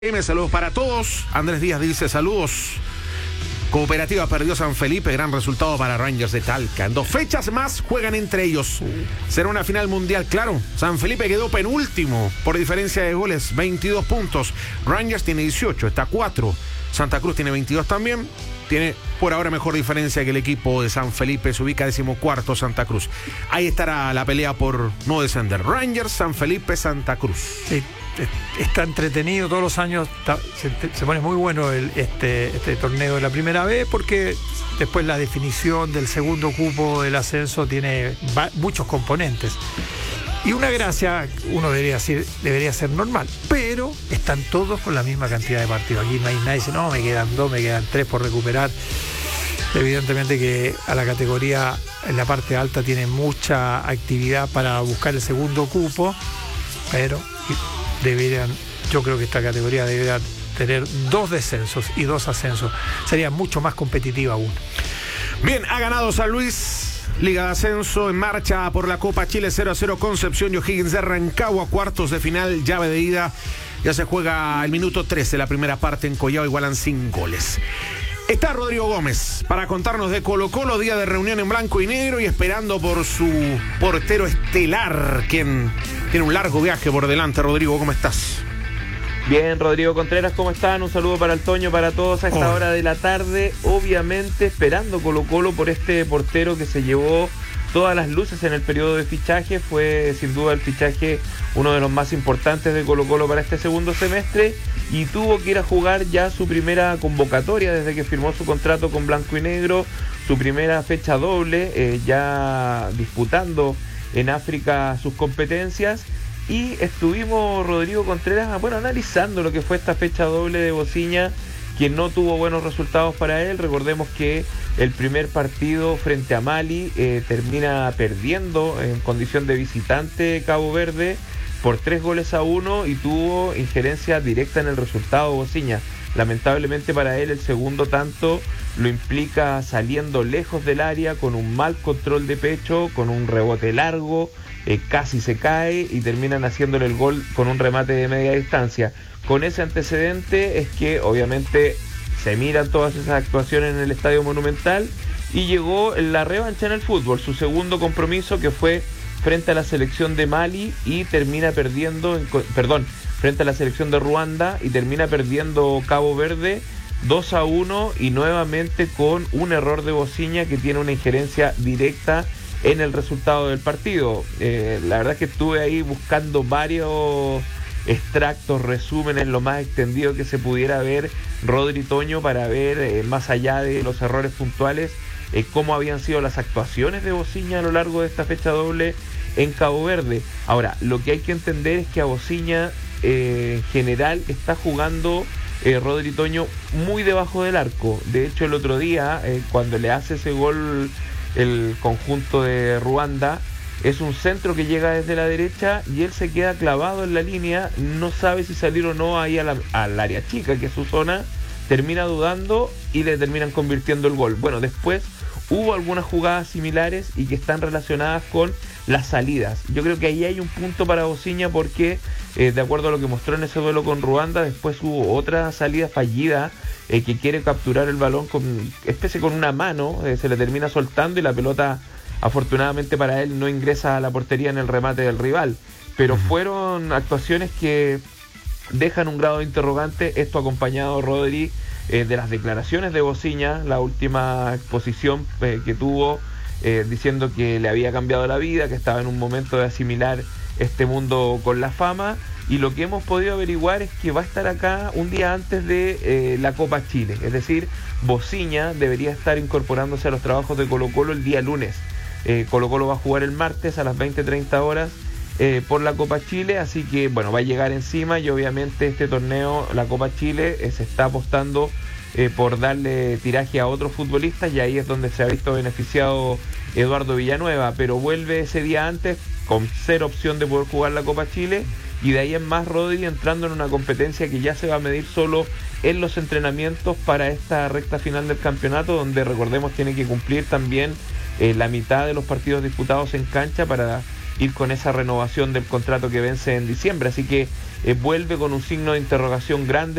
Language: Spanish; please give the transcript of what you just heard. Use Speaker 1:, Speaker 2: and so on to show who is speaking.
Speaker 1: Saludos para todos. Andrés Díaz dice saludos. Cooperativa perdió San Felipe, gran resultado para Rangers de Talca. En 2 fechas más juegan entre ellos. Será una final mundial, claro. San Felipe quedó penúltimo por diferencia de goles, 22 puntos. Rangers tiene 18, está 4. Santa Cruz tiene 22 también. Tiene por ahora mejor diferencia que el equipo de San Felipe. Se ubica 14º Santa Cruz. Ahí estará la pelea por no descender. Rangers, San Felipe, Santa Cruz.
Speaker 2: Sí. Está entretenido todos los años, se pone muy bueno este torneo de la primera vez, porque después la definición del segundo cupo del ascenso tiene muchos componentes. Y una gracia, uno debería ser normal, pero están todos con la misma cantidad de partidos. Aquí no hay nadie dice, no, me quedan 2, me quedan 3 por recuperar. Evidentemente que a la categoría en la parte alta tiene mucha actividad para buscar el segundo cupo, pero yo creo que esta categoría debería tener 2 descensos y 2 ascensos. Sería mucho más competitiva aún.
Speaker 1: Bien, ha ganado San Luis, Liga de Ascenso en marcha por la Copa Chile 0-0 Concepción y O'Higgins de Rancagua, cuartos de final, llave de ida. Ya se juega el minuto 13, la primera parte en Collao, igualan sin goles. Está Rodrigo Gómez para contarnos de Colo-Colo, día de reunión en blanco y negro y esperando por su portero estelar, quien tiene un largo viaje por delante. Rodrigo, ¿cómo estás?
Speaker 3: Bien, Rodrigo Contreras, ¿cómo están? Un saludo para el Toño, para todos a esta hora de la tarde. Obviamente esperando Colo-Colo por este portero que se llevó todas las luces en el periodo de fichaje. Fue sin duda el fichaje uno de los más importantes de Colo-Colo para este segundo semestre y tuvo que ir a jugar ya su primera convocatoria desde que firmó su contrato con Blanco y Negro, su primera fecha doble, ya disputando en África sus competencias. Y estuvimos, Rodrigo Contreras, analizando lo que fue esta fecha doble de Bociña, que no tuvo buenos resultados para él. Recordemos que el primer partido frente a Mali termina perdiendo en condición de visitante Cabo Verde por 3-1 y tuvo injerencia directa en el resultado Bociña. Lamentablemente para él el segundo tanto lo implica saliendo lejos del área, con un mal control de pecho, con un rebote largo, casi se cae y terminan haciéndole el gol con un remate de media distancia. Con ese antecedente es que obviamente se miran todas esas actuaciones en el Estadio Monumental y llegó la revancha en el fútbol, su segundo compromiso, que fue frente a la selección de Mali y termina perdiendo, frente a la selección de Ruanda y termina perdiendo Cabo Verde 2-1 y nuevamente con un error de Bociña que tiene una injerencia directa en el resultado del partido. La verdad es que estuve ahí buscando varios extractos, resúmenes, lo más extendido que se pudiera ver, Rodri, Toño, para ver más allá de los errores puntuales, cómo habían sido las actuaciones de Bociña a lo largo de esta fecha doble en Cabo Verde. Ahora, lo que hay que entender es que a Bociña en general está jugando Rodri, Toño, muy debajo del arco. De hecho, el otro día, cuando le hace ese gol el conjunto de Ruanda, es un centro que llega desde la derecha y él se queda clavado en la línea, no sabe si salir o no ahí al área chica, que es su zona, termina dudando y le terminan convirtiendo el gol. Bueno, después hubo algunas jugadas similares y que están relacionadas con las salidas. Yo creo que ahí hay un punto para Bociña porque, de acuerdo a lo que mostró en ese duelo con Ruanda, después hubo otra salida fallida que quiere capturar el balón con una mano, se le termina soltando y la pelota, afortunadamente para él, no ingresa a la portería en el remate del rival. Pero fueron actuaciones que dejan un grado de interrogante. Esto acompañado, Rodri, de las declaraciones de Bociña, la última exposición que tuvo, diciendo que le había cambiado la vida, que estaba en un momento de asimilar este mundo con la fama. Y lo que hemos podido averiguar es que va a estar acá un día antes de la Copa Chile. Es decir, Bociña debería estar incorporándose a los trabajos de Colo-Colo el día lunes. Colo-Colo va a jugar el martes a las 20:30 horas por la Copa Chile, así que va a llegar encima y obviamente este torneo, la Copa Chile, se está apostando por darle tiraje a otros futbolistas y ahí es donde se ha visto beneficiado Eduardo Villanueva, pero vuelve ese día antes con 0 opción de poder jugar la Copa Chile y de ahí en más, Rodri, entrando en una competencia que ya se va a medir solo en los entrenamientos para esta recta final del campeonato, donde, recordemos, tiene que cumplir también la mitad de los partidos disputados en cancha para ir con esa renovación del contrato que vence en diciembre. Así que vuelve con un signo de interrogación grande